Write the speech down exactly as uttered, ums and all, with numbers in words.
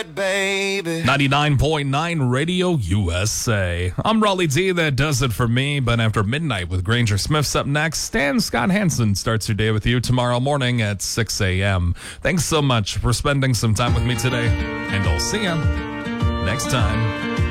it, baby. ninety-nine point nine Radio U S A. I'm Raleigh D. That does it for me. But after midnight with Granger Smith's up next, and Scott Hansen starts your day with you tomorrow morning at six a.m. Thanks so much for spending some time with me today, and I'll see you next time.